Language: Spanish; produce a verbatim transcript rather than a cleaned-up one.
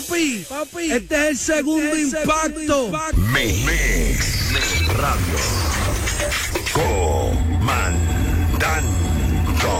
Papi, papi, este es el segundo este es el impacto. Segundo impacto. Mix, Mix Radio. Con